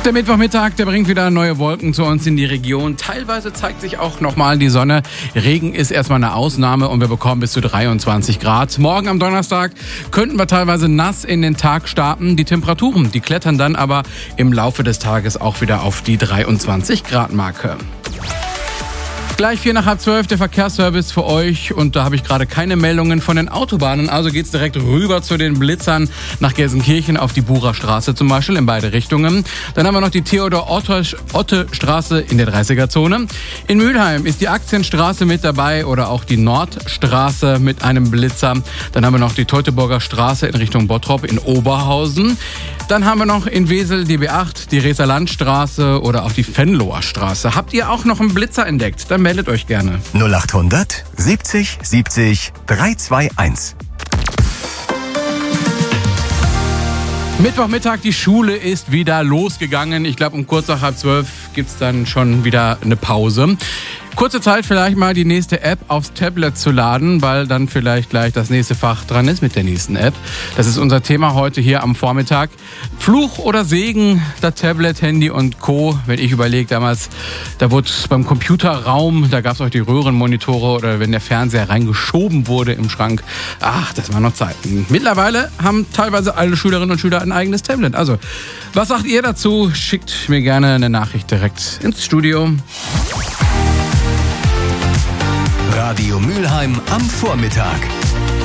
Der Mittwochmittag, der bringt wieder neue Wolken zu uns in die Region. Teilweise zeigt sich auch nochmal die Sonne. Regen ist erstmal eine Ausnahme und wir bekommen bis zu 23 Grad. Morgen am Donnerstag könnten wir teilweise nass in den Tag starten. Die Temperaturen, die klettern dann aber im Laufe des Tages auch wieder auf die 23 Grad Marke. Gleich 11:45 der Verkehrsservice für euch und da habe ich gerade keine Meldungen von den Autobahnen, also geht's direkt rüber zu den Blitzern nach Gelsenkirchen auf die Bucher Straße zum Beispiel in beide Richtungen. Dann haben wir noch die Theodor-Otte-Straße in der 30er-Zone. In Mülheim ist die Aktienstraße mit dabei oder auch die Nordstraße mit einem Blitzer. Dann haben wir noch die Teutoburger Straße in Richtung Bottrop in Oberhausen. Dann haben wir noch in Wesel die B8, die Reser Landstraße oder auch die Venloer Straße. Habt ihr auch noch einen Blitzer entdeckt? Dann meldet euch gerne. 0800 70 70 321. Mittwochmittag, die Schule ist wieder losgegangen. Ich glaube, um kurz nach 11:30 gibt's dann schon wieder eine Pause. Kurze Zeit vielleicht mal die nächste App aufs Tablet zu laden, weil dann vielleicht gleich das nächste Fach dran ist mit der nächsten App. Das ist unser Thema heute hier am Vormittag. Fluch oder Segen, das Tablet, Handy und Co. Wenn ich überlege, damals, da wurde beim Computerraum, da gab es auch die Röhrenmonitore oder wenn der Fernseher reingeschoben wurde im Schrank. Ach, das waren noch Zeiten. Mittlerweile haben teilweise alle Schülerinnen und Schüler ein eigenes Tablet. Also, was sagt ihr dazu? Schickt mir gerne eine Nachricht direkt ins Studio. Radio Mülheim am Vormittag.